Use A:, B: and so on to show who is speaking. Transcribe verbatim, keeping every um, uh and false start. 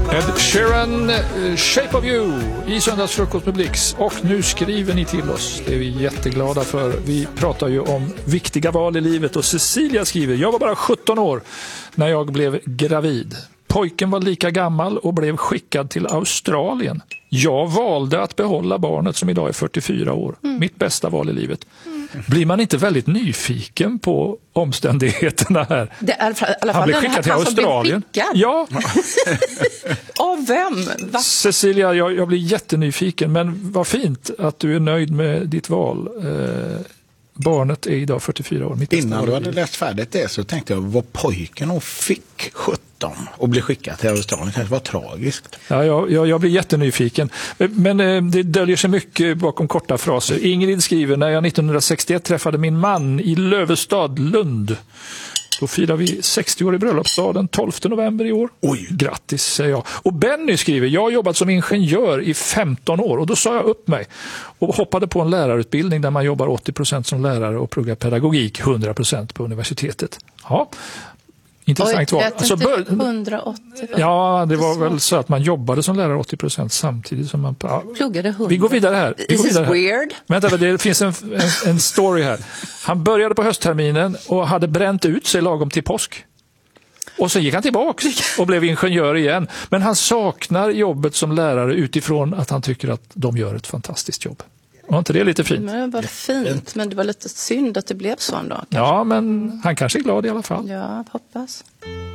A: Ed Sheeran, Shape of You i söndagsfrukost med Blix. Och nu skriver ni till oss. Det är vi jätteglada för. Vi pratar ju om viktiga val i livet. Och Cecilia skriver: jag var bara sjutton år när jag blev gravid. Pojken var lika gammal och blev skickad till Australien. Jag valde att behålla barnet som idag är fyrtiofyra år. Mm. Mitt bästa val i livet. Mm. Blir man inte väldigt nyfiken på omständigheterna här?
B: Det är, i alla fall
A: han blev skickad till Australien.
B: Ja. Av vem? Va?
A: Cecilia, jag, jag blir jättenyfiken. Men vad fint att du är nöjd med ditt val. Eh, barnet är idag fyrtiofyra år. Mitt
C: Innan du hade läst färdigt det så tänkte jag, vad pojken och fick sjutton och blev skickad till Australien. Det var tragiskt.
A: Ja, jag, jag, jag blir jättenyfiken. Men eh, det döljer sig mycket bakom korta fraser. Ingrid skriver: när jag nittonhundrasextioett träffade min man i Lövestad, Lund. Då firar vi sextio år i bröllopsdag den tolfte november i år.
C: Oj.
A: Grattis, säger jag. Och Benny skriver: jag har jobbat som ingenjör i femton år och då sa jag upp mig och hoppade på en lärarutbildning där man jobbar åttio procent som lärare och pluggar pedagogik hundra procent på universitetet. Ja. Intressant val.
B: Alltså, bör... hundraåttio.
A: Ja, det var väl så att man jobbade som lärare åttio procent samtidigt som man ja.
B: pluggade hundra.
A: Vi går vidare här. Vi
B: This
A: går vidare
B: is
A: här.
B: weird.
A: Vänta, det finns en, en, en story här. Han började på höstterminen och hade bränt ut sig lagom till påsk. Och så gick han tillbaka och blev ingenjör igen. Men han saknar jobbet som lärare utifrån att han tycker att de gör ett fantastiskt jobb. Var inte det lite fint?
B: Men det var fint, men det var lite synd att det blev så en dag.
A: Ja, men han kanske är glad i alla fall.
B: Ja, hoppas.